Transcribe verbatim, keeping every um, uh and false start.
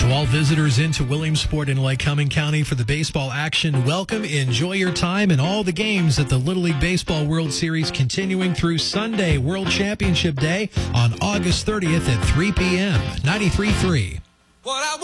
To all visitors into Williamsport and Lycoming County for the baseball action, welcome, enjoy your time and all the games at the Little League Baseball World Series continuing through Sunday, World Championship Day on August thirtieth at three p.m. ninety-three point three. What I